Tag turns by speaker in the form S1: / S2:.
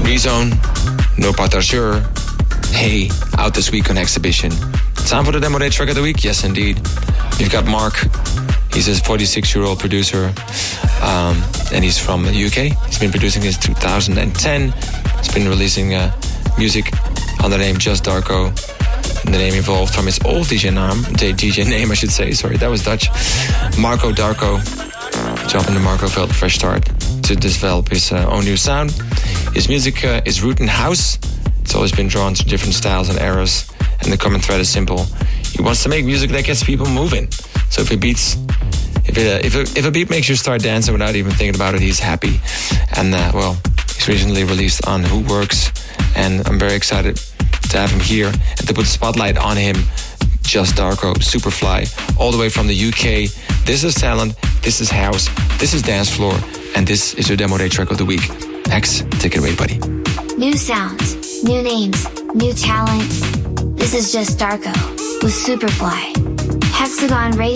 S1: Rezone, No Partager, Hey, out this week on Exhibition. Time for the Demo Day track of the week? Yes, indeed. We've got Mark. He's a 46-year-old producer, and he's from the UK. He's been producing since 2010. He's been releasing music under the name Just Darko. And the name evolved from his old DJ name, I should say. Sorry, that was Dutch. Marco Darko. Jumping to Marco felt a fresh start to develop his own new sound. His music is rooted in house. It's always been drawn to different styles and eras, and the common thread is simple. He wants to make music that gets people moving. So if a beat makes you start dancing without even thinking about it, he's happy. And he's recently released on Who Works, and I'm very excited to have him here and to put the spotlight on him. Just Darko, Superfly, all the way from the UK. This is talent, this is house, this is dance floor, and this is your Demo Day track of the week. X, take it away, buddy.
S2: New sounds, new names, new talent. This is Just Darko with Superfly. Hexagon Radio.